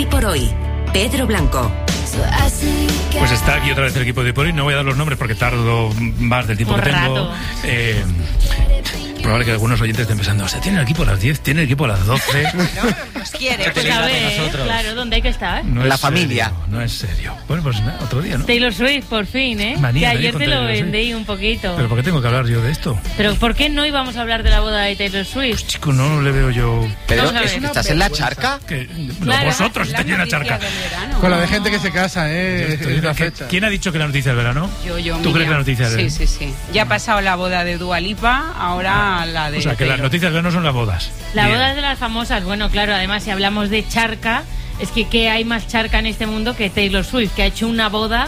Hoy por Hoy, Pedro Blanco. Pues está aquí otra vez el equipo de Hoy por Hoy. No voy a dar los nombres porque tardo más del tiempo que tengo. Probable que algunos oyentes estén pensando, o sea, tiene el equipo a las 10, tiene el equipo a las 12. Nos quiere. Pues a ver, claro, ¿dónde hay que estar? No la es familia. Serio, no es serio. Bueno, pues nada, otro día, ¿no? Taylor Swift, por fin, ¿eh? Manía, que ayer con te lo Taylor Swift. vendí un poquito. ¿Pero por qué tengo que hablar yo de esto? ¿Pero por qué no íbamos a hablar de la boda de Taylor Swift? Pues, chico, no le veo yo... Pedro, Vamos a ver. ¿estás en la charca? Que, Claro, vosotros estáis en la charca. Verano. Con la de gente que se casa, Yo estoy- la fecha. ¿Quién ha dicho que la noticia del verano? Yo, ¿Tú Miriam. crees que la noticia del Sí, sí, sí. Ya ha pasado la boda de Dua Lipa, ahora la de O sea, que las Taylor. noticias del verano son las bodas. La Bien. boda de las famosas, bueno, claro, además si hablamos de charca, es que ¿qué hay más charca en este mundo que Taylor Swift, que ha hecho una boda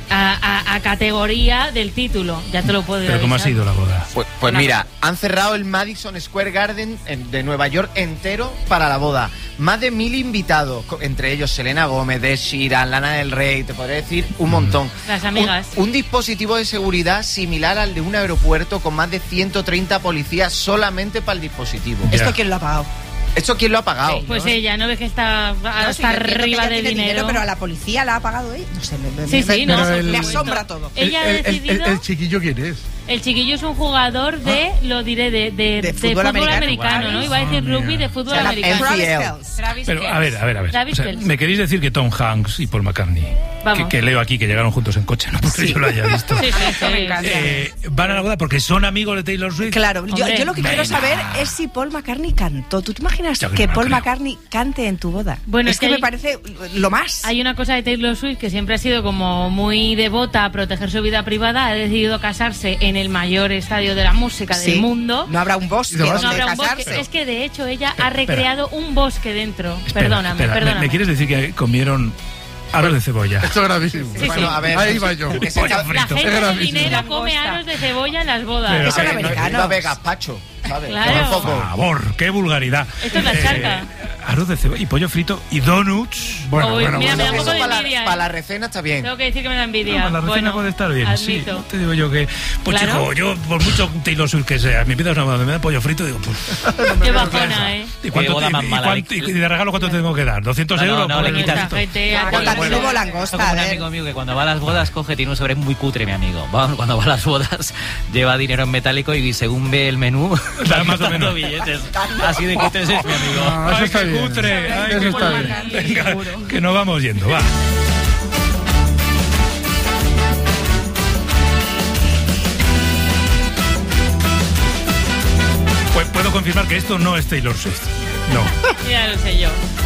a categoría del título? Ya te lo puedo ¿Pero cómo ha avisar. sido la boda? Pues mira, han cerrado el Madison Square Garden de Nueva York entero para la boda. Más de 1000 invitados, entre ellos Selena Gómez, Ed Sheeran, Lana del Rey, te podría decir un montón. Las amigas. Un dispositivo de seguridad similar al de un aeropuerto con más de 130 policías solamente para el dispositivo. Ya. ¿Esto quién lo ha pagado? ¿Esto quién lo ha pagado? Pues ella, ¿no ves que está No, hasta sí, yo entiendo que arriba ella de tiene dinero? pero a la policía la ha pagado ella. No sé, Sí, no, pero por el- me supuesto. asombra todo. Ella ha decidido... El chiquillo, ¿quién es? El chiquillo es un jugador de, lo diré, de fútbol americano, ¿no? Iba a decir Madre rugby mía. de fútbol Se llama americano. NCL. Travis Pero, Kelce. a ver. Travis O sea, Kelce. ¿me queréis decir que Tom Hanks y Paul McCartney, Vamos. que leo aquí que llegaron juntos en coche, no porque yo lo haya visto, Sí, sí, Me sí. encanta. van a la boda porque son amigos de Taylor Swift? Claro, yo Hombre, lo que quiero venga. saber es si Paul McCartney cantó. ¿Tú te imaginas Yo que que no Paul creo. McCartney cante en tu boda? Bueno, es es que que me hay- parece lo más. Hay una cosa de Taylor Swift que siempre ha sido como muy devota a proteger su vida privada. Ha decidido casarse en el mayor estadio de la música Sí. del mundo. No habrá un bosque No No donde habrá un casarse. bosque. Es que de hecho ella Espera, ha recreado un bosque dentro. Espera, Perdóname. ¿Me quieres decir que comieron aros de cebolla? Esto es gravísimo. Sí, Bueno, a ver, Ahí va yo. que se Pollo está- La frito. gente Es de gravísimo. dinero come Langosta. aros de cebolla en las bodas. Pero, Eso en no americano. iba a ver gazpacho, ¿sabes? Claro. Tampoco. Por favor, qué vulgaridad. Esto es la charca. Arroz de cebolla y pollo frito y donuts. Bueno, Uy, bueno, mira, bueno. me da un poco de Eso envidia, ¿eh? para la recena está bien. Tengo que decir que me da envidia. La recena Bueno, puede estar bien, sí. admito. No te digo yo que... Pues Claro. chico, yo por mucho Taylor Swift que sea, me pidas una boda, me da pollo frito, digo, pues... Qué bajona, ¿eh? ¿Y cuánto boda te, más y mala, cuánto- y de regalo cuánto te tengo que dar? ¿200 No, euros? no, por le el quitas regalito? Gente, Ah, bueno, bueno, luego Esto langosta, como a un ver. amigo mío que cuando va a las bodas coge, tiene un sobre muy cutre, mi amigo. Cuando va a las bodas lleva dinero en metálico y según ve el menú, Da va más o gastando menos. billetes. Así de cutres es mi amigo. Ah, eso Ay, está qué bien. cutre, ay, Eso qué está cutre. bien. Venga, que nos vamos yendo, va. Pues puedo confirmar que esto no es Taylor Swift. No. ya lo sé yo.